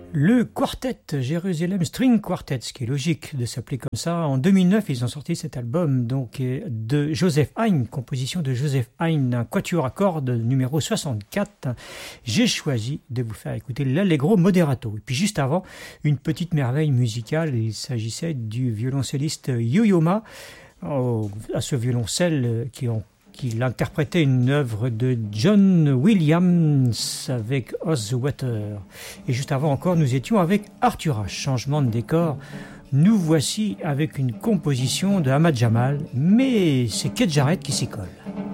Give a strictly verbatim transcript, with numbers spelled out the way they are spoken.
Le quartet Jérusalem String Quartet, ce qui est logique de s'appeler comme ça. En deux mille neuf, ils ont sorti cet album donc de Joseph Haydn, composition de Joseph Haydn, un quatuor à cordes numéro soixante-quatre. J'ai choisi de vous faire écouter l'Allegro Moderato. Et puis juste avant, une petite merveille musicale. Il s'agissait du violoncelliste Yo-Yo Ma, oh, à ce violoncelle qui ont qu'il interprétait une œuvre de John Williams avec Oz the Water. Et juste avant encore, nous étions avec Arthur H. Changement de décor. Nous voici avec une composition de Ahmad Jamal, mais c'est Keith Jarrett qui s'y colle.